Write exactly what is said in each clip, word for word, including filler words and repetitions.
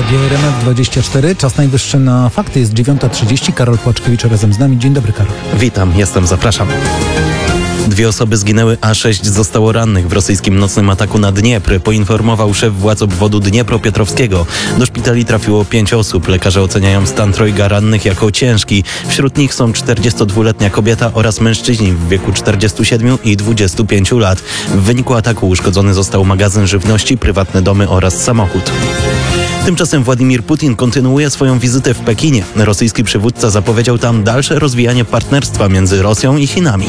Radia R M F dwadzieścia cztery. Czas najwyższy na fakty. Jest dziewiąta trzydzieści. Karol Płaczkiewicz razem z nami. Dzień dobry, Karol. Witam, jestem, zapraszam. Dwie osoby zginęły, a sześć zostało rannych w rosyjskim nocnym ataku na Dniepr, poinformował szef władz obwodu Dniepropietrowskiego. Do szpitali trafiło pięć osób. Lekarze oceniają stan trojga rannych jako ciężki. Wśród nich są czterdziestodwuletnia kobieta oraz mężczyźni w wieku czterdziestu siedmiu i dwudziestu pięciu lat. W wyniku ataku uszkodzony został magazyn żywności, prywatne domy oraz samochód. Tymczasem Władimir Putin kontynuuje swoją wizytę w Pekinie. Rosyjski przywódca zapowiedział tam dalsze rozwijanie partnerstwa między Rosją i Chinami.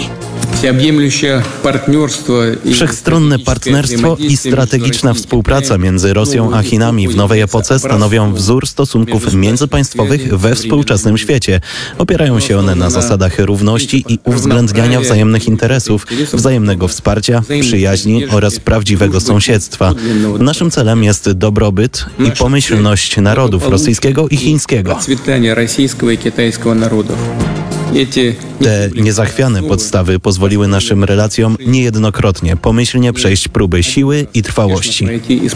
Wszechstronne partnerstwo i strategiczna współpraca między Rosją a Chinami w nowej epoce stanowią wzór stosunków międzypaństwowych we współczesnym świecie. Opierają się one na zasadach równości i uwzględniania wzajemnych interesów, wzajemnego wsparcia, przyjaźni oraz prawdziwego sąsiedztwa. Naszym celem jest dobrobyt i pomyślność narodów rosyjskiego i chińskiego. Te niezachwiane podstawy pozwoliły naszym relacjom niejednokrotnie pomyślnie przejść próby siły i trwałości.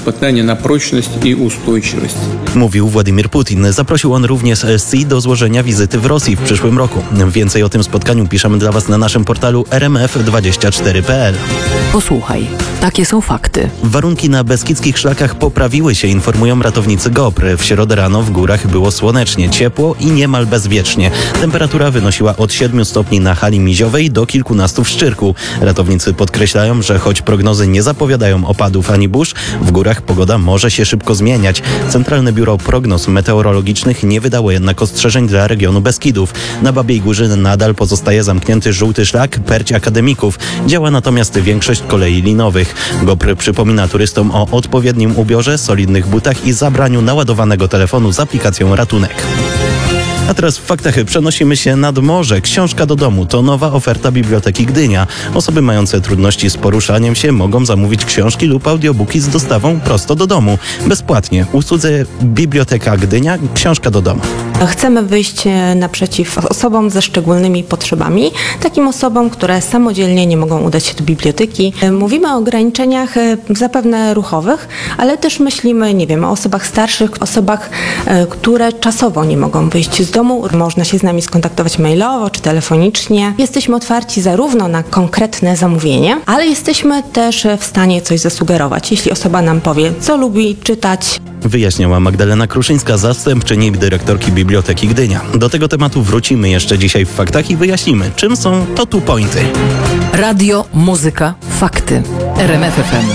Mówił Władimir Putin. Zaprosił on również Xi do złożenia wizyty w Rosji w przyszłym roku. Więcej o tym spotkaniu piszemy dla Was na naszym portalu R M F dwadzieścia cztery kropka P L. Posłuchaj, takie są fakty. Warunki na beskidzkich szlakach poprawiły się, informują ratownicy GOPR. W środę rano w górach było słonecznie, ciepło i niemal bezwiecznie. Temperatura wynosiła od siedmiu stopni na hali Miziowej do kilkunastu w Szczyrku. Ratownicy podkreślają, że choć prognozy nie zapowiadają opadów ani burz, w górach pogoda może się szybko zmieniać. Centralne Biuro Prognoz Meteorologicznych nie wydało jednak ostrzeżeń dla regionu Beskidów. Na Babiej Górze nadal pozostaje zamknięty żółty szlak Perć Akademików. Działa natomiast większość kolei linowych. GOPR przypomina turystom o odpowiednim ubiorze, solidnych butach i zabraniu naładowanego telefonu z aplikacją Ratunek. A teraz w faktach przenosimy się nad morze. Książka do domu to nowa oferta Biblioteki Gdynia. Osoby mające trudności z poruszaniem się mogą zamówić książki lub audiobooki z dostawą prosto do domu. Bezpłatnie. Usłudze Biblioteka Gdynia, książka do domu. Chcemy wyjść naprzeciw osobom ze szczególnymi potrzebami, takim osobom, które samodzielnie nie mogą udać się do biblioteki. Mówimy o ograniczeniach zapewne ruchowych, ale też myślimy, nie wiem, o osobach starszych, osobach, które czasowo nie mogą wyjść z domu. Można się z nami skontaktować mailowo czy telefonicznie. Jesteśmy otwarci zarówno na konkretne zamówienie, ale jesteśmy też w stanie coś zasugerować. Jeśli osoba nam powie, co lubi czytać. Wyjaśniała Magdalena Kruszyńska, zastępczyni dyrektorki Biblioteki Gdynia. Do tego tematu wrócimy jeszcze dzisiaj w faktach i wyjaśnimy, czym są to tu pointy. Radio, muzyka, fakty. R M F F M.